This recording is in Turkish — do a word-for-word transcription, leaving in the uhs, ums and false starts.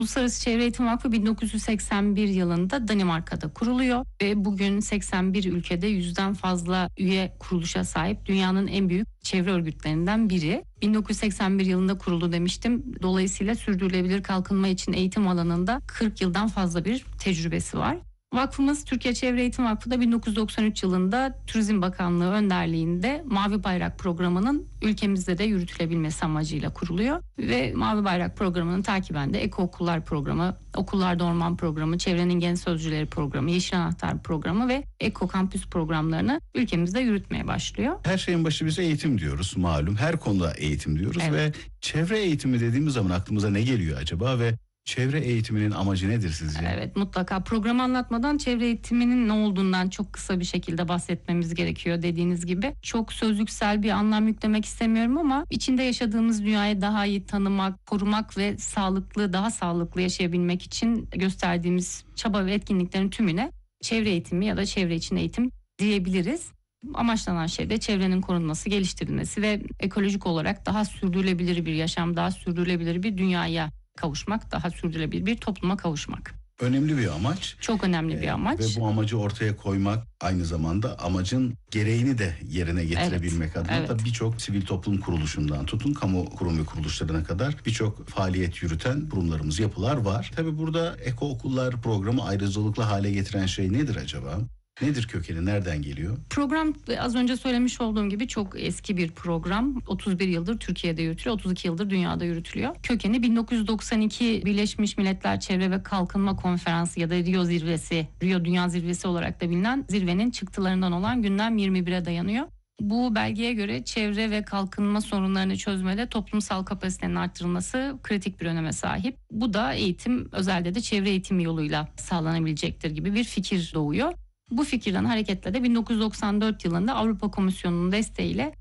Uluslararası Çevre Eğitim Vakfı bin dokuz yüz seksen bir yılında Danimarka'da kuruluyor ve bugün seksen bir ülkede yüzden fazla üye kuruluşa sahip dünyanın en büyük çevre örgütlerinden biri. bin dokuz yüz seksen bir yılında kuruldu demiştim. Dolayısıyla sürdürülebilir kalkınma için eğitim alanında kırk yıldan fazla bir tecrübesi var. Vakfımız Türkiye Çevre Eğitim Vakfı da bin dokuz yüz doksan üç yılında Turizm Bakanlığı önderliğinde Mavi Bayrak programının ülkemizde de yürütülebilmesi amacıyla kuruluyor. Ve Mavi Bayrak programının takiben de Eko Okullar programı, Okullarda Orman programı, Çevrenin Genç Sözcüleri programı, Yeşil Anahtar programı ve Eko Kampüs programlarını ülkemizde yürütmeye başlıyor. Her şeyin başı bize eğitim diyoruz malum. Her konuda eğitim diyoruz Evet. ve çevre eğitimi dediğimiz zaman aklımıza ne geliyor acaba ve çevre eğitiminin amacı nedir sizce? Evet, mutlaka programı anlatmadan çevre eğitiminin ne olduğundan çok kısa bir şekilde bahsetmemiz gerekiyor dediğiniz gibi. Çok sözlüksel bir anlam yüklemek istemiyorum ama içinde yaşadığımız dünyayı daha iyi tanımak, korumak ve sağlıklı, daha sağlıklı yaşayabilmek için gösterdiğimiz çaba ve etkinliklerin tümüne çevre eğitimi ya da çevre için eğitim diyebiliriz. Amaçlanan şey de çevrenin korunması, geliştirilmesi ve ekolojik olarak daha sürdürülebilir bir yaşam, daha sürdürülebilir bir dünyaya kavuşmak, daha sürdürülebilir bir topluma kavuşmak. Önemli bir amaç. Çok önemli bir Ee, amaç. Ve bu amacı ortaya koymak aynı zamanda amacın gereğini de yerine getirebilmek Evet, adına evet. da birçok sivil toplum kuruluşundan tutun kamu kurum ve kuruluşlarına kadar birçok faaliyet yürüten kurumlarımız, yapılar var. Tabii burada Eko Okullar programı ayrıcalıklı hale getiren şey nedir acaba? Nedir kökeni, nereden geliyor? Program az önce söylemiş olduğum gibi çok eski bir program. otuz bir yıldır Türkiye'de yürütülüyor, otuz iki yıldır dünyada yürütülüyor. Kökeni bin dokuz yüz doksan iki Birleşmiş Milletler Çevre ve Kalkınma Konferansı ya da Rio Zirvesi, Rio Dünya Zirvesi olarak da bilinen zirvenin çıktılarından olan gündem yirmi bire dayanıyor. Bu belgeye göre çevre ve kalkınma sorunlarını çözmede toplumsal kapasitenin arttırılması kritik bir öneme sahip. Bu da eğitim, özelde de çevre eğitimi yoluyla sağlanabilecektir gibi bir fikir doğuyor. Bu fikirden hareketle de bin dokuz yüz doksan dört yılında Avrupa Komisyonu'nun desteğiyle